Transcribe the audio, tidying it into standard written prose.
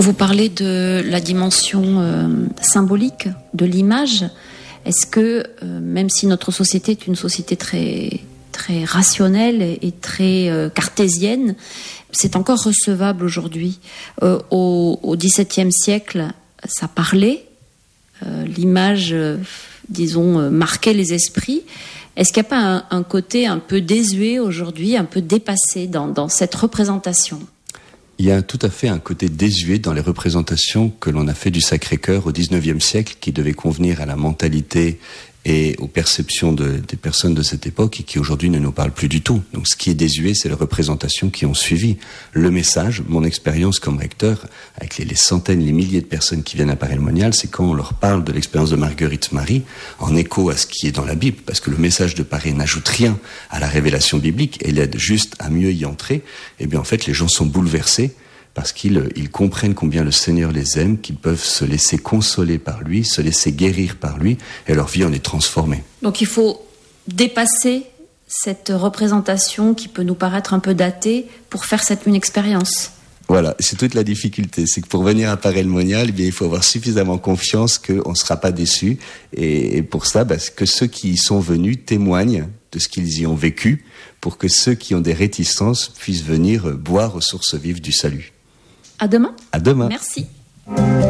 Vous parlez de la dimension symbolique de l'image. Est-ce que, même si notre société est une société très, très rationnelle et très cartésienne, c'est encore recevable aujourd'hui? Au XVIIe siècle, ça parlait, l'image, disons, marquait les esprits. Est-ce qu'il n'y a pas un côté un peu désuet aujourd'hui, un peu dépassé dans cette représentation? Il y a tout à fait un côté désuet dans les représentations que l'on a fait du Sacré-Cœur au XIXe siècle, qui devait convenir à la mentalité et aux perceptions des personnes de cette époque et qui aujourd'hui ne nous parlent plus du tout. Donc ce qui est désuet, c'est les représentations qui ont suivi. Le message, mon expérience comme recteur, avec les centaines, les milliers de personnes qui viennent à Paray-le-Monial, c'est quand on leur parle de l'expérience de Marguerite Marie, en écho à ce qui est dans la Bible, parce que le message de Paray n'ajoute rien à la révélation biblique, elle aide juste à mieux y entrer, et bien en fait les gens sont bouleversés, parce qu'ils comprennent combien le Seigneur les aime, qu'ils peuvent se laisser consoler par lui, se laisser guérir par lui, et leur vie en est transformée. Donc il faut dépasser cette représentation qui peut nous paraître un peu datée pour faire une expérience. Voilà, c'est toute la difficulté. C'est que pour venir à Paray-le-Monial, eh bien, il faut avoir suffisamment confiance qu'on ne sera pas déçu. Et pour ça, que ceux qui y sont venus témoignent de ce qu'ils y ont vécu, pour que ceux qui ont des réticences puissent venir boire aux sources vives du salut. À demain. À demain. Merci.